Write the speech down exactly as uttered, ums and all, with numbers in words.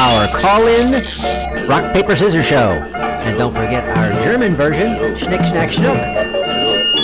our call-in rock, paper, scissors show. And don't forget our German version, Schnick, Schnack, Schnuck.